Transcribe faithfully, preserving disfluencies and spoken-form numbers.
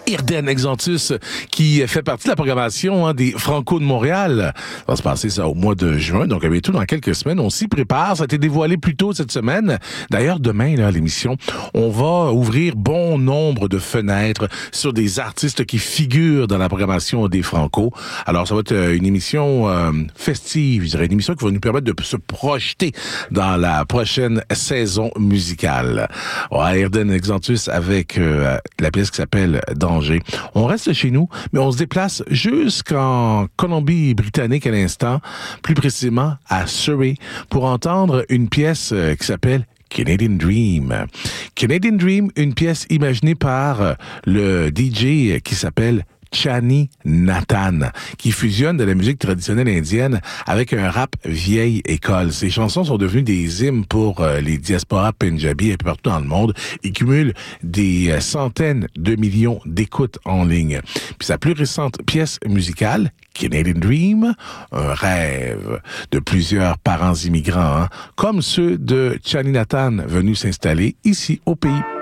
Irden Exantus, qui fait partie de la programmation hein, des Franco de Montréal. Ça va se passer ça au mois de juin, donc à bientôt dans quelques semaines. On s'y prépare. Ça a été dévoilé plus tôt cette semaine. D'ailleurs, demain, là, à l'émission, on va ouvrir bon nombre de fenêtres sur des artistes qui figurent dans la programmation des Franco. Alors, ça va être une émission euh, festive, je dirais, une émission qui va nous permettre de se projeter dans la prochaine saison musicale. Ouais, Irden Exantus avec euh, la pièce qui s'appelle Danger. On reste chez nous, mais on se déplace jusqu'en Colombie-Britannique à l'instant, plus précisément à Surrey, pour entendre une pièce qui s'appelle Canadian Dream. Canadian Dream, une pièce imaginée par le D J qui s'appelle Chani Nathan, qui fusionne de la musique traditionnelle indienne avec un rap vieille école. Ces chansons sont devenues des hymnes pour euh, les diasporas punjabi un peu partout dans le monde et cumulent des euh, centaines de millions d'écoutes en ligne. Puis sa plus récente pièce musicale, Canadian Dream, un rêve de plusieurs parents immigrants, hein, comme ceux de Chani Nathan venus s'installer ici au pays.